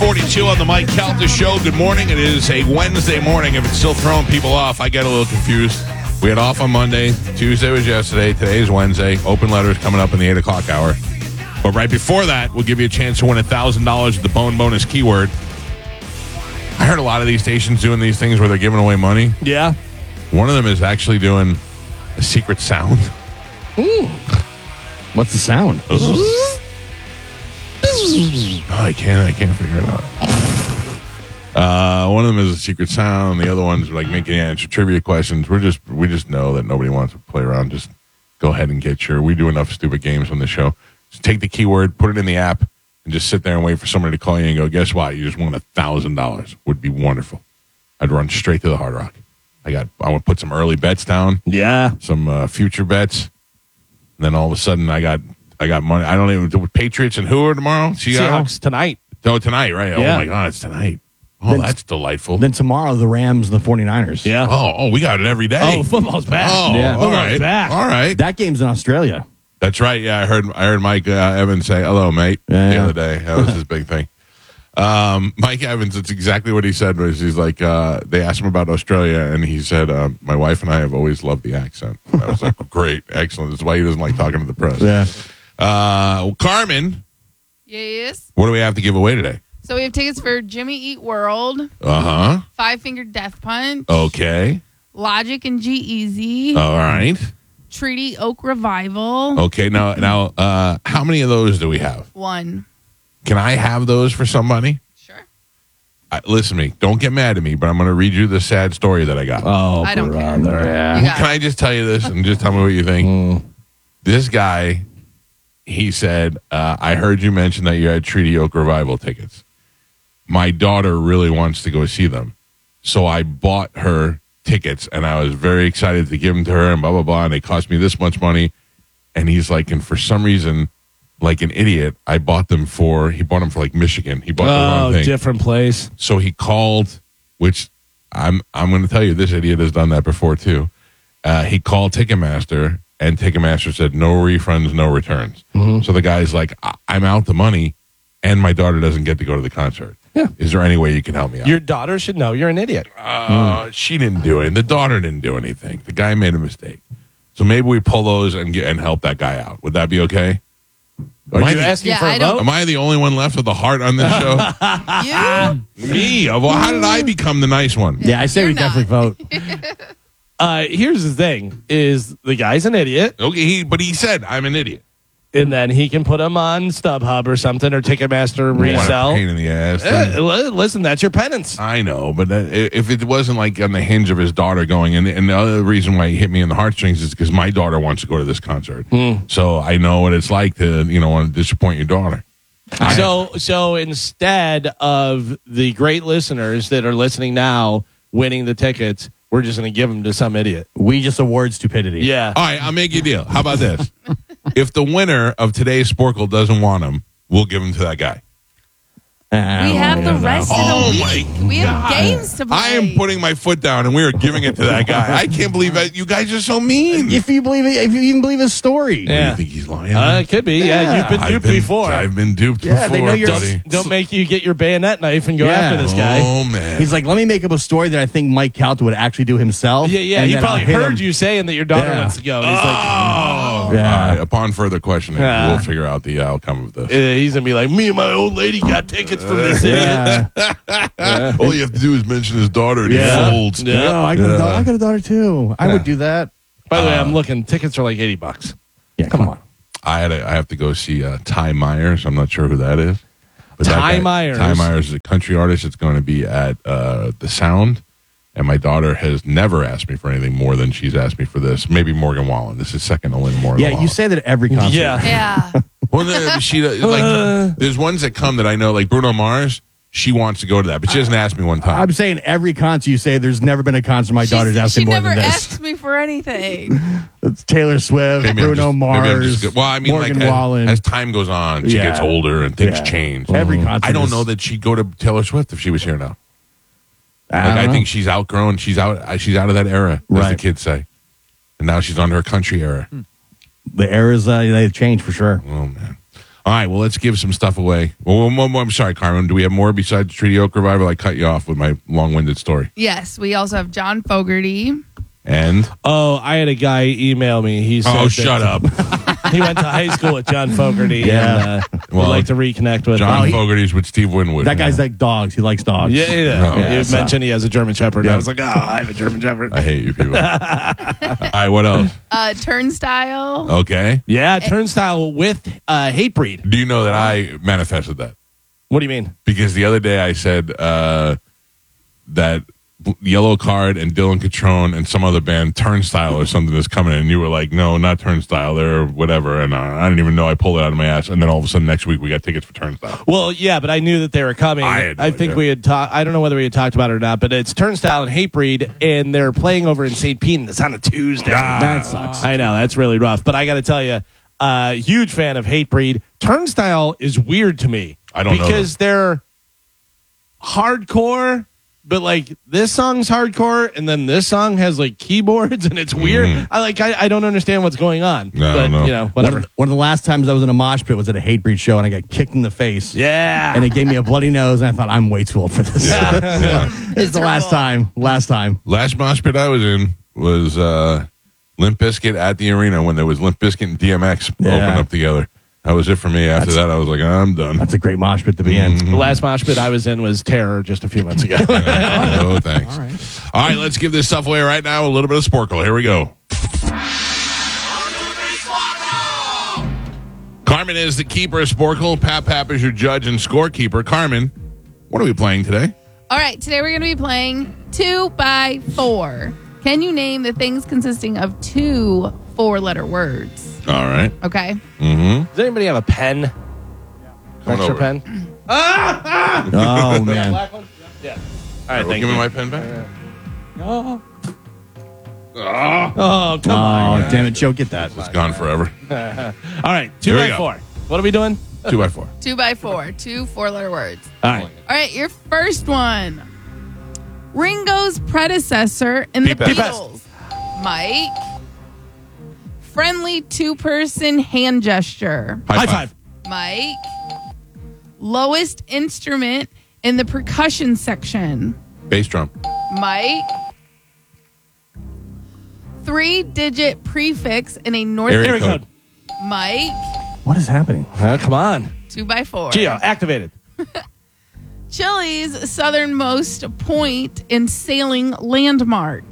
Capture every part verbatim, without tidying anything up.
forty-two on the Mike Calta Show. Good morning. It is a Wednesday morning. If it's still throwing people off, I get a little confused. We had off on Monday. Tuesday was yesterday. Today is Wednesday. Open letters coming up in the eight o'clock hour. But right before that, we'll give you a chance to win one thousand dollars with the Bone Bonus keyword. I heard a lot of these stations doing these things where they're giving away money. Yeah. One of them is actually doing a secret sound. Ooh. What's the sound? Oh, I can't. I can't figure it out. Uh, one of them is a secret sound. The other one's like making you answer trivia questions. We're just we just know that nobody wants to play around. Just go ahead and get your. We do enough stupid games on the show. Just take the keyword, put it in the app, and just sit there and wait for somebody to call you and go, guess what? You just won a thousand dollars. Would be wonderful. I'd run straight to the Hard Rock. I got. I want to put some early bets down. Yeah. Some uh, future bets. And then all of a sudden, I got. I got money. I don't even do Patriots and who are tomorrow? Seattle? Seahawks tonight. Oh, tonight, right? Yeah. Oh, my God, it's tonight. Oh, Then- that's delightful. Then tomorrow, the Rams and the 49ers. Yeah. oh, oh, we got it every day. Oh, football's back. Oh, Yeah. all Football's right. back. All right. That game's in Australia. That's right. Yeah, I heard I heard Mike uh, Evans say, hello, mate, Yeah, the yeah. other day. That was his big thing. Um, Mike Evans, it's exactly what he said. Was he's like, uh, they asked him about Australia, and he said, uh, my wife and I have always loved the accent. I was like, great, excellent. That's why he doesn't like talking to the press. Yeah. Uh, well, Carmen, Yes. what do we have to give away today? So we have tickets for Jimmy Eat World, Uh-huh. Five Finger Death Punch, Okay. Logic and G-Eazy, All right. Treaty Oak Revival. Okay, now, now, uh, how many of those do we have? One. Can I have those for somebody? Sure. I, listen to me. Don't get mad at me, but I'm going to read you the sad story that I got. Oh, I don't care. brother. Yeah. You got Can it. I just tell you this and just tell me what you think? Mm. This guy, he said, uh, I heard you mention that you had Treaty Oak Revival tickets. My daughter really wants to go see them. So I bought her tickets, and I was very excited to give them to her, and blah, blah, blah, and they cost me this much money. And he's like, and for some reason, like an idiot, I bought them for, he bought them for like Michigan. He bought the wrong Oh, thing. different place. So he called, which I'm I'm going to tell you, this idiot has done that before too. Uh, he called Ticketmaster, and Ticketmaster said no refunds, no returns. Mm-hmm. So the guy's like, I- I'm out the money, and my daughter doesn't get to go to the concert. Yeah. Is there any way you can help me out? Your daughter should know you're an idiot. Uh, She didn't do it. The daughter didn't do anything. The guy made a mistake. So maybe we pull those and get and help that guy out. Would that be okay? Are Am I you the- asking Yeah, for a I don't- vote? Am I the only one left with a heart on this show? You? Me? Well, how did I become the nice one? Yeah, I say You're we not. definitely vote. Uh, here's the thing: is the guy's an idiot, Okay, he, but he said I'm an idiot. and then he can put them on StubHub or something or Ticketmaster What a resell. pain in the ass. Eh, li- listen, that's your penance. I know, but uh, if it wasn't like on the hinge of his daughter going, and, and the other reason why he hit me in the heartstrings is because my daughter wants to go to this concert. So I know what it's like to, you know, want to disappoint your daughter. So, so instead of the great listeners that are listening now winning the tickets, we're just going to give them to some idiot. We just award stupidity. Yeah. All right, I'll make you a deal. How about this? If the winner of today's Sporkle doesn't want him, we'll give him to that guy. I We don't have know. the rest Oh, of the my week. We have games to play. I am putting my foot down, and we are giving it to that guy. I can't believe that you guys are so mean. If you believe it, if you even believe his story. Do Yeah. you think he's lying? Uh, it could be. Yeah, Yeah. you've been I've duped been, before. I've been duped Yeah, they before, know you're- buddy. Don't make you get your bayonet knife and go Yeah. after this guy. Oh, man. He's like, let me make up a story that I think Mike Calta would actually do himself. Yeah, yeah. and He then probably I'll hit heard him. you saying that your daughter Yeah. wants to go. And he's like, Oh, Yeah. All right, upon further questioning, Yeah. we'll figure out the outcome of this. uh, he's gonna be like, me and my old lady got tickets from this idiot. Yeah. All you have to do is mention his daughter, and Yeah. he folds. Yeah. No, I got, Yeah. a daughter, I got a daughter too. I Yeah. would do that. By the way, Uh, I'm looking. Tickets are like eighty bucks. Yeah, come on. I had a, I have to go see uh, Ty Myers. I'm not sure who that is. But that Ty guy- Myers. Ty Myers is a country artist. It's going to be at uh, the Sound. And my daughter has never asked me for anything more than she's asked me for this. Maybe Morgan Wallen. This is second to Lynn Morgan Yeah, Wallen. you say that at every concert. Yeah. Yeah. Well, no, she like. There's ones that come that I know, like Bruno Mars. She wants to go to that, but she hasn't asked me one time. I'm saying every concert you say there's never been a concert my She's- daughter's asked she me more never than this. asked me for anything. It's Taylor Swift, Maybe I'm Bruno just- maybe I'm Mars, just- well, I mean, Morgan like as, Wallen. as time goes on, she Yeah. gets older and things Yeah. change. Every concert. I don't is- know that she'd go to Taylor Swift if she was here now. I, Like, don't I know. think she's outgrown. She's out. She's out of that era, as the Right. kids say, and now she's on her country era. the eras uh, they've changed for sure. Oh man! All right, well, let's give some stuff away. Well, one, one, more- I'm sorry, Carmen. Do we have more besides Treaty Oak Revival? I cut you off with my long-winded story. Yes, we also have John Fogerty. And? Oh, I had a guy email me. He said Oh, that shut up. He went to high school with John Fogerty. Yeah. And, uh, Well, would like to reconnect with John him. he- Fogerty's with Steve Winwood. That guy's like dogs. He likes dogs. Yeah, yeah. Oh, you yeah, so- mentioned he has a German Shepherd. Yeah. I was like, oh, I have a German Shepherd. I hate you people. All right, what else? Uh, Turnstile. Okay. Yeah, Turnstile with uh, Hatebreed. Do you know that I manifested that? What do you mean? Because the other day I said uh, that Yellow Card and Dylan Catrone and some other band, Turnstile or something, is coming in. And you were like, no, not Turnstile. They're whatever. And uh, I didn't even know. I pulled it out of my ass. And then all of a sudden next week we got tickets for Turnstile. Well, yeah, but I knew that they were coming. I had no I think idea. we had talked. I don't know whether we had talked about it or not, but it's Turnstile and Hatebreed, and they're playing over in Saint Pete. And it's on a Tuesday. That sucks. I know that's really rough. But I got to tell you, uh, huge fan of Hatebreed. Turnstile is weird to me. I don't know because they're hardcore. But like this song's hardcore, and then this song has like keyboards, and it's weird. Mhm. I like I, I don't understand what's going on. No, I but don't know. you know, One whatever. of, one of the last times I was in a mosh pit was at a Hatebreed show, and I got kicked in the face. Yeah, And it gave me a bloody nose, and I thought, I'm way too old for this. Yeah. It's the last time. Last time. Last mosh pit I was in was uh, Limp Bizkit at the arena when there was Limp Bizkit and D M X Yeah. opened up together. That was it for me. After that, I was like, I'm done. That's a great mosh pit to be in. the last mosh pit I was in was Terror just a few months ago. Oh, thanks. All right. All right, let's give this stuff away right now. A little bit of Sporkle. Here we go. Carmen is the keeper of Sporkle. Pap Pap is your judge and scorekeeper. Carmen, what are we playing today? All right, today we're going to be playing two by four. Can you name the things consisting of two four-letter words? All right. Okay. Mm-hmm. Does anybody have a pen? Coming Extra over. pen? Oh, man. Black one? Yeah. All right, Well, thank give you. me my pen back. Oh, Ah, oh, come Oh, on. damn it, Joe, get that. it's gone forever. All right, two Here we by go. four. What are we doing? Two by four. Two by four. Two four-letter words. All right. All right, your first one. Ringo's predecessor in the Pete Best. Beatles. Mike. Friendly two-person hand gesture. High five. Mike. Lowest instrument in the percussion section. Bass drum. Mike. Three-digit prefix in a North Area Area code. code. Mike. What is happening? Uh, come on. Two by four. Geo, activated. Chile's southernmost point and sailing landmark.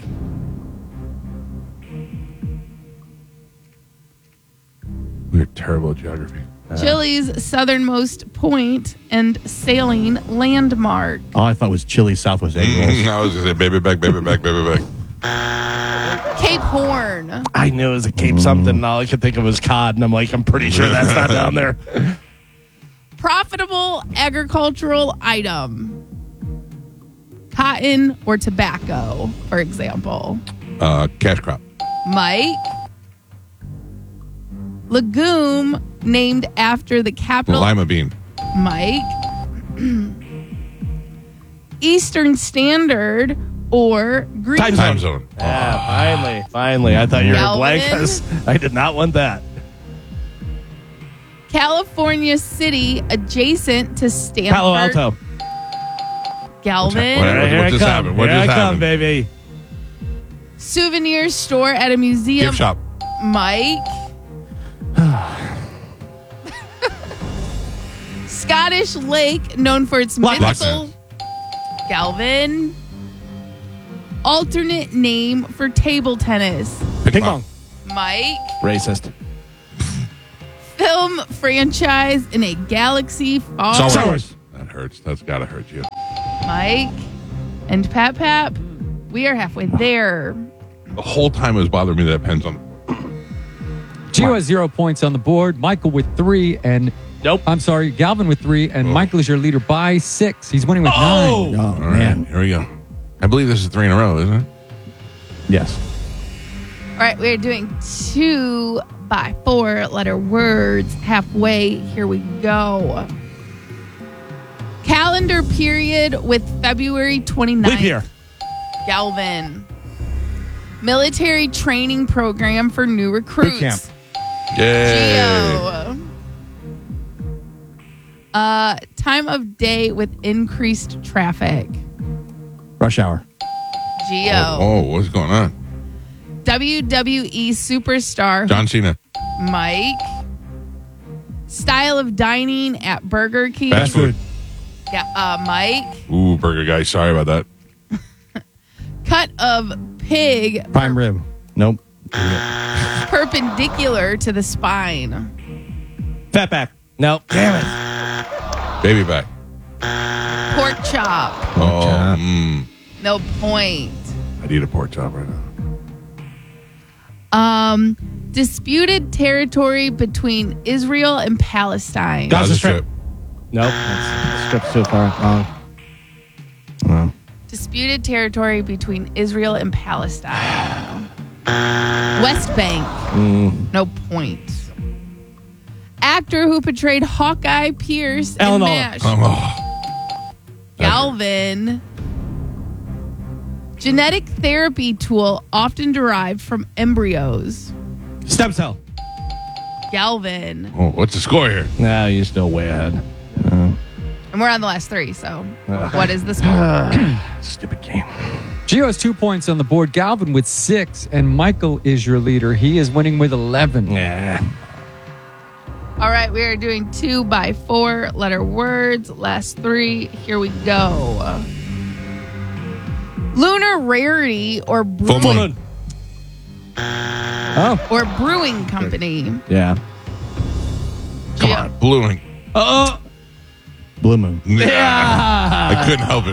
We're terrible at geography. Chile's southernmost point and sailing landmark. All I thought was chili Southwest egg rolls. Mm, I was going to say baby back, baby back, baby back. Cape Horn. I knew it was a Cape something, and all I could think of was cod, and I'm like, I'm pretty sure that's not down there. Profitable agricultural item. Cotton or tobacco, for example. Uh, cash crop. Mike. Legume named after the capital. Lima bean. Mike. Eastern Standard or Green. Time Time zone. Yeah, finally, finally. I thought you were Galvin? blank because I did not want that. California City adjacent to Stanford. Palo Alto. Galvin. What- what- Here I just come. happened? What Here just I come, happened? baby. Souvenir store at a museum. Gift shop. Mike. Scottish lake known for its Loch mythical. Galvin. Alternate name for table tennis. Ping pong. Mike. Racist. Film franchise in a galaxy far. Star Star Wars. Wars. That hurts. That's got to hurt you. Mike. And Pap Pap. We are halfway there. The whole time it was bothering me that pen's on. Gio has zero points on the board. Michael with three, and Nope. I'm sorry, Galvin with three, and Oh. Michael is your leader by six. He's winning with Oh! nine. Oh, All man. right, here we go. I believe this is three in a row, isn't it? Yes. All right, we're doing two by four letter words. Halfway, here we go. Calendar period with February twenty-ninth. Leap year. Galvin. Military training program for new recruits. camp. Yay. Geo. Uh, time of day with increased traffic. Rush hour. Geo. Oh, oh, what's going on? W W E superstar John Cena. Mike. Style of dining at Burger King. Fast food. Yeah, uh, Mike. Ooh, burger guy. Sorry about that. Cut of pig Prime rib. Nope. perpendicular to the spine. Fatback. No. Damn it. Baby back. Pork chop. Oh, chop. mm, No point. I need a pork chop right now. Um, disputed territory between Israel and Palestine. Gaza Gaza Strip. Strip. Nope. That's, strip's too far. Wrong. Well, Disputed territory between Israel and Palestine. West Bank. No point. Actor who portrayed Hawkeye Pierce in Alan Alda. MASH. Oh, Galvin. Genetic therapy tool often derived from embryos. Stem cell. Galvin. oh, what's the score here? No, you're still way ahead. And we're on the last three, so what is the score? stupid game. Gio has two points on the board. Galvin with six, and Michael is your leader. He is winning with eleven. Yeah. All right, we are doing two by four letter words. Last three. Here we go. Lunar rarity or Full brewing, moon. Oh. or brewing company. Yeah. Come Gio. on, bluing. Uh, Blue moon. Yeah. I couldn't help it.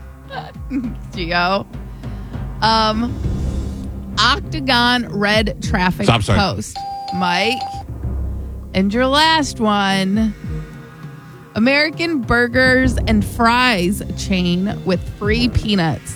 Gio. Um, Octagon red traffic Stop sign. post. Mike. And your last one. American Burgers and Fries chain with free peanuts.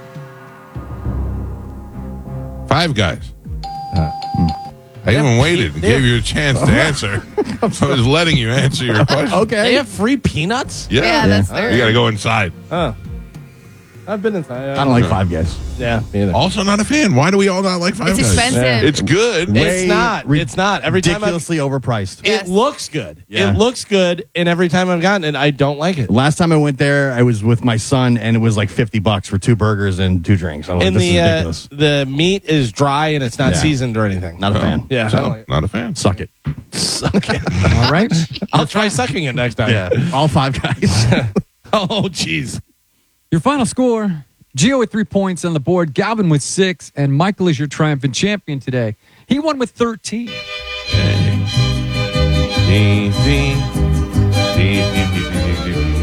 Five guys. I even waited and gave you a chance to answer. I was letting you answer your question. they Okay. have free peanuts? Yeah. Yeah, that's their. You got to go inside. Oh. I've been inside. I don't like Five Guys. Yeah, me either. Also, not a fan. Why do we all not like Five It's Guys? expensive. It's good. It's Way not. It's not. Every time I've, Ridiculously overpriced. it Yes. looks good. Yeah. It looks good, and every time I've gotten it, I don't like it. Last time I went there, I was with my son, and it was like fifty bucks for two burgers and two drinks. I was like, And this the is uh, ridiculous. the meat is dry and it's not Yeah. seasoned or anything. Not a fan. Yeah, I So, don't like it. not a fan. Suck it. All right. I'll try sucking it next time. Yeah. All Five Guys. Oh, jeez. Your final score: Gio with three points on the board, Galvin with six, and Michael is your triumphant champion today. He won with thirteen. Ding, ding, ding, ding, ding, ding,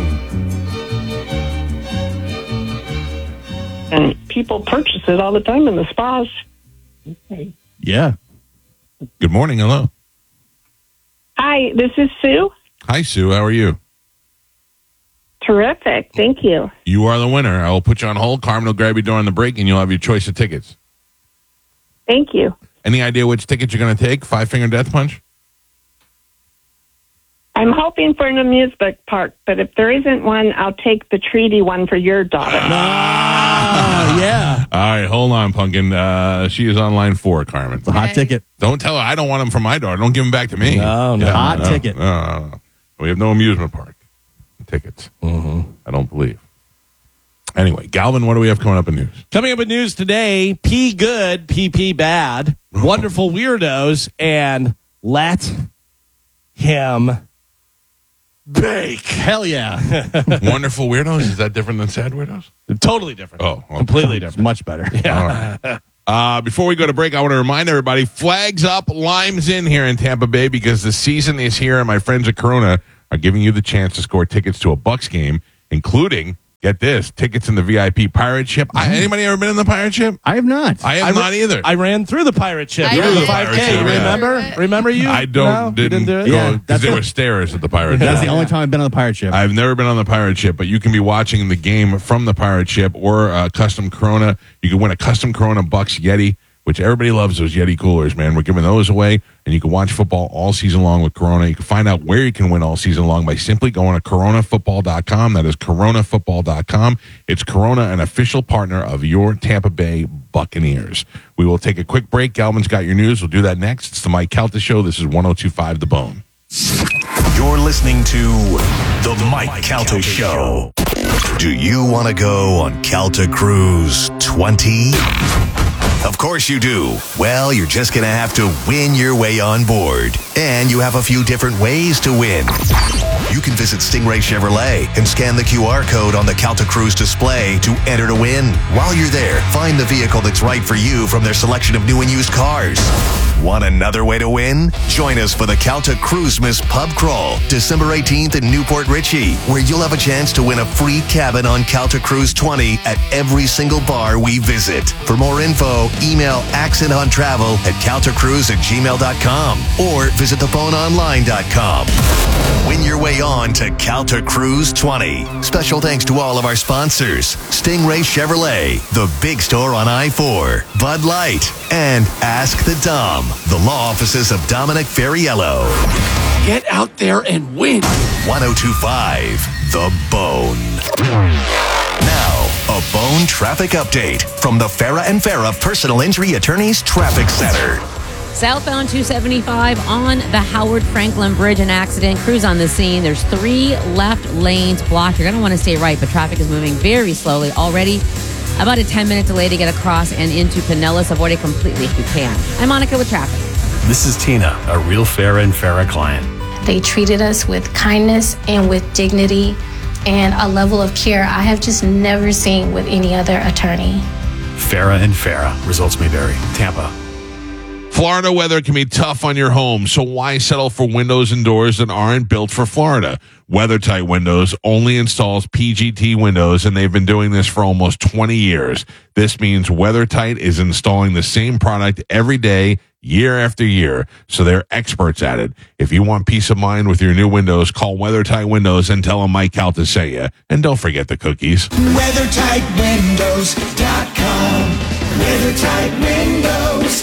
ding. And people purchase it all the time in the spas. Yeah. Good morning. Hello. Hi, this is Sue. Hi, Sue. How are you? Terrific. Thank you. You are the winner. I will put you on hold. Carmen will grab you during the break, and you'll have your choice of tickets. Thank you. Any idea which ticket you're going to take? Five Finger Death Punch? I'm hoping for an amusement park, but if there isn't one, I'll take the treaty one for your daughter. Oh, yeah. All right, hold on, Pumpkin. Uh, she is on line four, Carmen. It's a hot Okay. ticket. Don't tell her I don't want them for my daughter. Don't give them back to me. No, no. Hot no, ticket. No, no, no. We have no amusement park tickets. Mm-hmm. I don't believe. Anyway, Galvin, what do we have coming up in news? Coming up in news today, P good, P P bad, wonderful weirdos, and let him bake. Hell yeah. Wonderful Weirdos? Is that different than Sad Weirdos? Totally different. Oh, okay. completely It's different. much better. All right. Uh, before we go to break, I want to remind everybody, flags up, limes in here in Tampa Bay because the season is here, and my friends at Corona are giving you the chance to score tickets to a Bucks game, including, get this, tickets in the V I P pirate ship. I, anybody ever been in the pirate ship? I have not. I have I not either. I ran through the pirate ship. I You did. did the The five pirate K. ship, You yeah. remember? Remember you? I don't No? You didn't, do it? go Yeah, because that's there what- were stairs at the pirate That's ship. the only time I've been on the pirate ship. I've never been on the pirate ship, but you can be watching the game from the pirate ship or uh, custom Corona. You can win a custom Corona Bucks Yeti, which everybody loves those Yeti coolers, man. We're giving those away, and you can watch football all season long with Corona. You can find out where you can win all season long by simply going to corona football dot com. That is corona football dot com. It's Corona, an official partner of your Tampa Bay Buccaneers. We will take a quick break. Galvin's got your news. We'll do that next. It's the Mike Calta Show. This is one oh two point five The Bone. You're listening to The Mike Calta Show. Do you want to go on Calta Cruise twenty? Of course you do. Well, you're just going to have to win your way on board. And you have a few different ways to win. You can visit Stingray Chevrolet and scan the Q R code on the Calta Cruise display to enter to win. While you're there, find the vehicle that's right for you from their selection of new and used cars. Want another way to win? Join us for the Calta Cruise Miss Pub Crawl, December eighteenth in Newport Richey, where you'll have a chance to win a free cabin on Calta Cruise twenty at every single bar we visit. For more info, email accent on travel at caltacruise at gmail dot com or visit the phone online dot com. Win your way on to Calta Cruise twenty. Special thanks to all of our sponsors: Stingray Chevrolet, the big store on I four, Bud Light, and Ask the Dom, the law offices of Dominic Ferriello. Get out there and win. ten twenty-five, The Bone. Now, a Bone traffic update from the Farah and Farah Personal Injury Attorneys Traffic Center. Southbound two seventy-five on the Howard Franklin Bridge, an accident. Crews on the scene. There's three left lanes blocked. You're going to want to stay right, but traffic is moving very slowly already. About a ten-minute delay to get across and into Pinellas. Avoid it completely if you can. I'm Monica with traffic. This is Tina, a real Farah and Farah client. They treated us with kindness and with dignity and a level of care I have just never seen with any other attorney. Farah and Farah. Results may vary. Tampa. Florida weather can be tough on your home, so why settle for windows and doors that aren't built for Florida? WeatherTight Windows only installs P G T windows, and they've been doing this for almost twenty years. This means WeatherTight is installing the same product every day, year after year, so they're experts at it. If you want peace of mind with your new windows, call WeatherTight Windows and tell them Mike Calta sent you. And don't forget the cookies. weather tight windows dot com. WeatherTight Windows.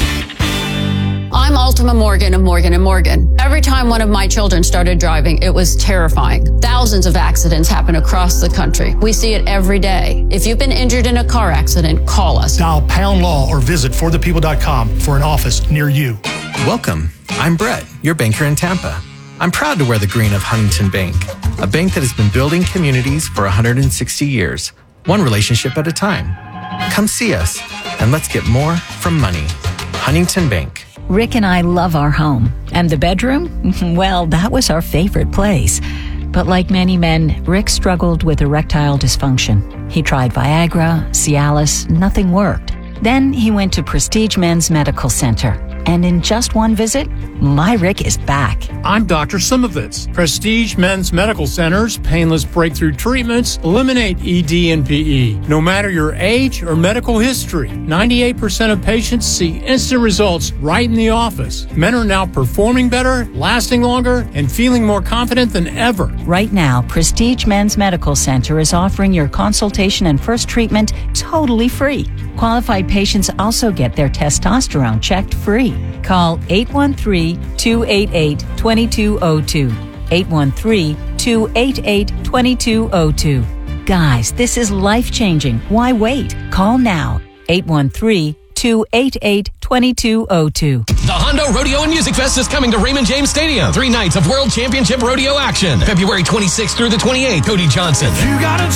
I'm Ultima Morgan of Morgan and Morgan. Every time one of my children started driving, it was terrifying. Thousands of accidents happen across the country. We see it every day. If you've been injured in a car accident, call us. Dial pound law or visit for the people dot com for an office near you. Welcome. I'm Brett, your banker in Tampa. I'm proud to wear the green of Huntington Bank, a bank that has been building communities for one hundred sixty years, one relationship at a time. Come see us, and let's get more from money. Huntington Bank. Rick and I love our home. And the bedroom? Well, that was our favorite place. But like many men, Rick struggled with erectile dysfunction. He tried Viagra, Cialis, nothing worked. Then he went to Prestige Men's Medical Center. And in just one visit, my Rick is back. I'm Doctor Simovitz. Prestige Men's Medical Center's painless breakthrough treatments eliminate E D and P E. No matter your age or medical history, ninety-eight percent of patients see instant results right in the office. Men are now performing better, lasting longer, and feeling more confident than ever. Right now, Prestige Men's Medical Center is offering your consultation and first treatment totally free. Qualified patients also get their testosterone checked free. Call eight one three, two eight eight, two two zero two. eight one three, two eight eight, two two zero two. Guys, this is life-changing. Why wait? Call now. eight one three, two eight eight, two two zero two. The Hondo Rodeo and Music Fest is coming to Raymond James Stadium. Three nights of World Championship Rodeo action. February twenty-sixth through the twenty-eighth. Cody Johnson. You got a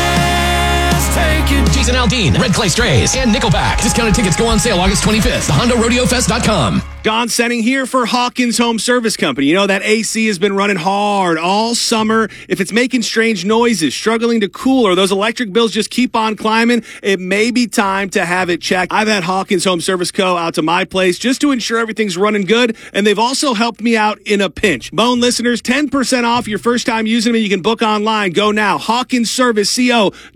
chance, take it. Jason Aldean, Red Clay Strays, and Nickelback. Discounted tickets go on sale August twenty-fifth. the hondo rodeo fest dot com. Don Setting here for Hawkins Home Service Company. You know, that A C has been running hard all summer. If it's making strange noises, struggling to cool, or those electric bills just keep on climbing, it may be time to have it checked. I've had Hawkins Home Service Co. out to my place just to ensure everything's running good, and they've also helped me out in a pinch. Bone listeners, ten percent off your first time using them, and you can book online. Go now. Hawkins Service Co.